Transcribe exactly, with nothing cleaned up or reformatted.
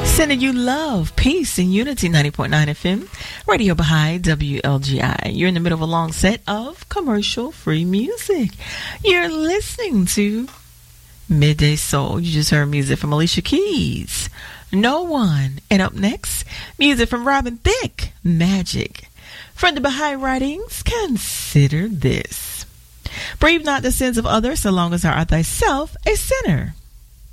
Sending you love, peace, and unity. Ninety point nine F M, Radio Baha'i, W L G I. You're in the middle of a long set of commercial-free music. You're listening to Midday Soul. You just heard music from Alicia Keys, No One. And up next, music from Robin Thicke, Magic. From the Baha'i writings, consider this. Breathe not the sins of others, so long as thou art thyself a sinner.